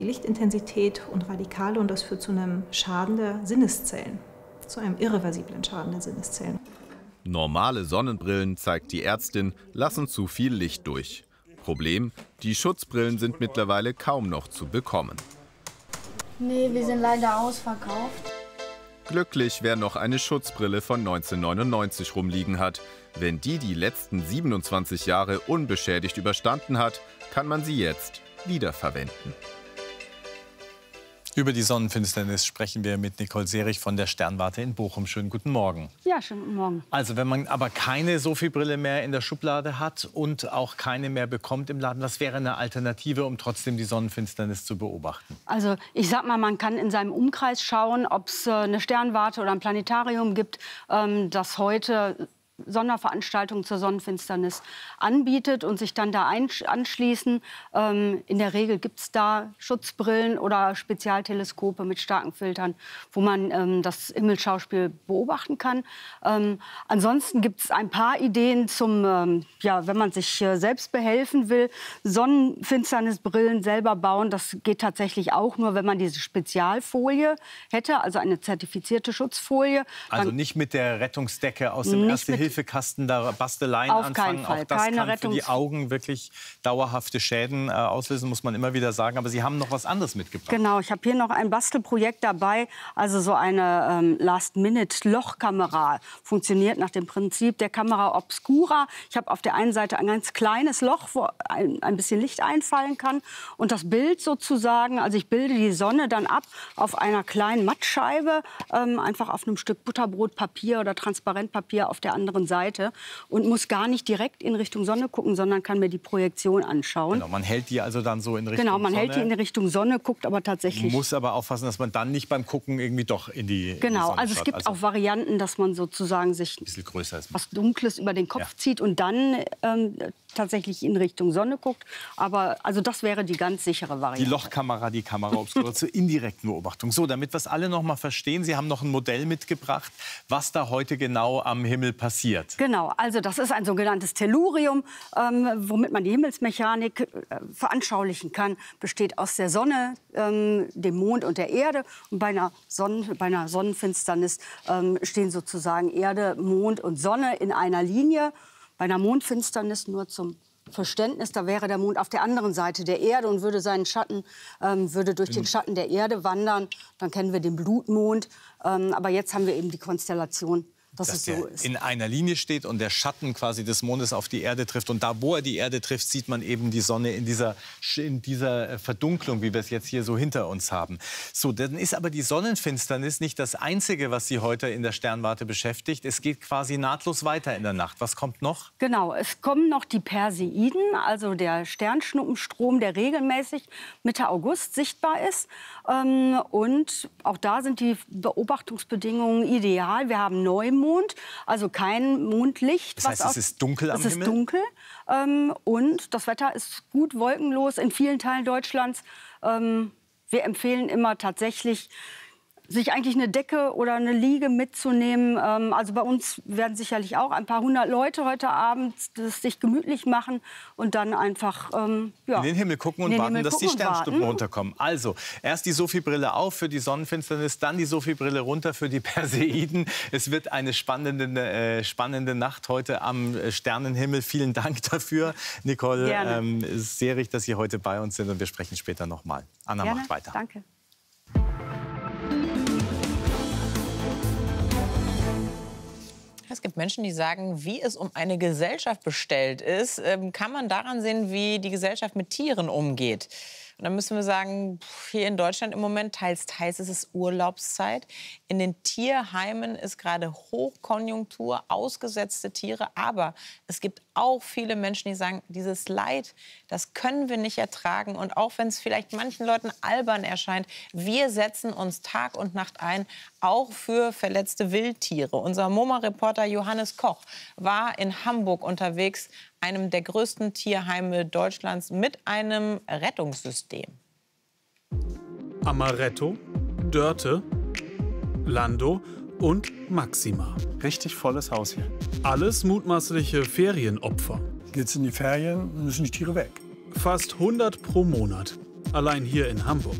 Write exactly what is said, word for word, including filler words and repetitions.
Lichtintensität und Radikale und das führt zu einem Schaden der Sinneszellen, zu einem irreversiblen Schaden der Sinneszellen. Normale Sonnenbrillen, zeigt die Ärztin, lassen zu viel Licht durch. Problem, die Schutzbrillen sind mittlerweile kaum noch zu bekommen. Nee, wir sind leider ausverkauft. Glücklich, wer noch eine Schutzbrille von neunzehnhundertneunundneunzig rumliegen hat. Wenn die die letzten siebenundzwanzig Jahre unbeschädigt überstanden hat, kann man sie jetzt wiederverwenden. Über die Sonnenfinsternis sprechen wir mit Nicole Seerich von der Sternwarte in Bochum. Schönen guten Morgen. Ja, schönen guten Morgen. Also wenn man aber keine Sophie-Brille mehr in der Schublade hat und auch keine mehr bekommt im Laden, was wäre eine Alternative, um trotzdem die Sonnenfinsternis zu beobachten? Also ich sag mal, man kann in seinem Umkreis schauen, ob es äh, eine Sternwarte oder ein Planetarium gibt, ähm, das heute Sonderveranstaltungen zur Sonnenfinsternis anbietet und sich dann da anschließen. Ähm, in der Regel gibt es da Schutzbrillen oder Spezialteleskope mit starken Filtern, wo man ähm, das Himmelsschauspiel beobachten kann. Ähm, ansonsten gibt es ein paar Ideen zum, ähm, ja, wenn man sich äh, selbst behelfen will, Sonnenfinsternisbrillen selber bauen. Das geht tatsächlich auch nur, wenn man diese Spezialfolie hätte, also eine zertifizierte Schutzfolie. Also dann nicht mit der Rettungsdecke aus dem Erste-Hilfe-Kasten da Basteleien Auf anfangen. keinen Fall. Auch das Keine kann Rettungs- für die Augen wirklich dauerhafte Schäden äh, auslösen, muss man immer wieder sagen. Aber Sie haben noch was anderes mitgebracht. Genau, ich habe hier noch ein Bastelprojekt dabei, also so eine ähm, Last-Minute-Lochkamera. Funktioniert nach dem Prinzip der Kamera Obscura. Ich habe auf der einen Seite ein ganz kleines Loch, wo ein, ein bisschen Licht einfallen kann. Und das Bild sozusagen, also ich bilde die Sonne dann ab auf einer kleinen Mattscheibe, ähm, einfach auf einem Stück Butterbrotpapier oder Transparentpapier auf der anderen Seite und muss gar nicht direkt in Richtung Sonne gucken, sondern kann mir die Projektion anschauen. Genau, man hält die also dann so in Richtung Genau, man Sonne. hält die in Richtung Sonne, guckt aber tatsächlich. Muss aber aufpassen, dass man dann nicht beim Gucken irgendwie doch in die, in Genau, die Sonne also es schaut. gibt also auch Varianten, dass man sozusagen sich ein bisschen größer ist. was Dunkles über den Kopf Ja. zieht und dann ähm, tatsächlich in Richtung Sonne guckt. Aber also das wäre die ganz sichere Variante. Die Lochkamera, die Kamera Obscura zur indirekten Beobachtung. So, damit wir es alle noch mal verstehen, Sie haben noch ein Modell mitgebracht, was da heute genau am Himmel passiert. Genau, also das ist ein sogenanntes Tellurium, ähm, womit man die Himmelsmechanik äh, veranschaulichen kann. Besteht aus der Sonne, ähm, dem Mond und der Erde. Und bei einer, Sonnen, bei einer Sonnenfinsternis ähm, stehen sozusagen Erde, Mond und Sonne in einer Linie. Bei einer Mondfinsternis nur zum Verständnis, da wäre der Mond auf der anderen Seite der Erde und würde seinen Schatten, ähm, würde durch den Schatten der Erde wandern. Dann kennen wir den Blutmond. Ähm, aber jetzt haben wir eben die Konstellation, dass, Dass es so der ist. in einer Linie steht und der Schatten quasi des Mondes auf die Erde trifft. Und da, wo er die Erde trifft, sieht man eben die Sonne in dieser, in dieser Verdunklung, wie wir es jetzt hier so hinter uns haben. So, dann ist aber die Sonnenfinsternis nicht das Einzige, was Sie heute in der Sternwarte beschäftigt. Es geht quasi nahtlos weiter in der Nacht. Was kommt noch? Genau, es kommen noch die Perseiden, also der Sternschnuppenstrom, der regelmäßig Mitte August sichtbar ist. Ähm, und auch da sind die Beobachtungsbedingungen ideal. Wir haben Neumond. Also kein Mondlicht. Das heißt, was es ist dunkel am Himmel? Es ist dunkel ähm, und das Wetter ist gut wolkenlos in vielen Teilen Deutschlands. Ähm, wir empfehlen immer tatsächlich, sich eigentlich eine Decke oder eine Liege mitzunehmen. Ähm, also bei uns werden sicherlich auch ein paar hundert Leute heute Abend das sich gemütlich machen und dann einfach ähm, ja, in den Himmel gucken und den warten, Himmel dass die gucken und Sternschnuppen warten. runterkommen. Also, erst die Sophie-Brille auf für die Sonnenfinsternis, dann die Sophie-Brille runter für die Perseiden. Es wird eine spannende, äh, spannende Nacht heute am Sternenhimmel. Vielen Dank dafür, Nicole ähm, Seerich, dass Sie heute bei uns sind. Und wir sprechen später noch mal. Anna Gerne. macht weiter. Danke. Es gibt Menschen, die sagen, wie es um eine Gesellschaft bestellt ist, ähm, kann man daran sehen, wie die Gesellschaft mit Tieren umgeht. Und dann müssen wir sagen, hier in Deutschland im Moment teils, teils ist es Urlaubszeit. In den Tierheimen ist gerade Hochkonjunktur, ausgesetzte Tiere. Aber es gibt auch viele Menschen, die sagen, dieses Leid, das können wir nicht ertragen. Und auch wenn es vielleicht manchen Leuten albern erscheint, wir setzen uns Tag und Nacht ein, auch für verletzte Wildtiere. Unser MoMA-Reporter Johannes Koch war in Hamburg unterwegs, einem der größten Tierheime Deutschlands, mit einem Rettungssystem. Amaretto, Dörte, Lando und Maxima. Richtig volles Haus hier. Alles mutmaßliche Ferienopfer. Geht's in die Ferien, müssen die Tiere weg. Fast hundert pro Monat. allein hier in Hamburg.